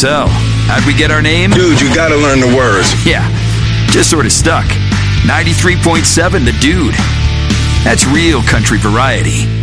So, how'd we get our name? Dude, you gotta learn the words. Yeah, just sort of stuck. 93.7 The Dude. That's real country variety.